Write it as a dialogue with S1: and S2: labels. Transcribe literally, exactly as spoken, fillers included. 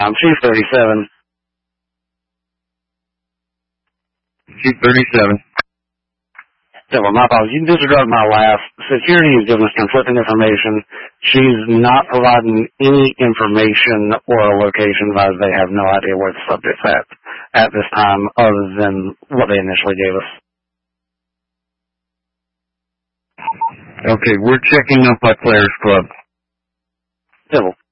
S1: I'm Chief thirty-seven.
S2: Chief thirty-seven.
S1: Yeah, well, my apologies. You disregard my laugh. Security is giving us conflicting information. She's not providing any information or a location as they have no idea where the subject's at at this time other than what they initially gave us.
S2: Okay, we're checking up by Players Club.
S1: Civil.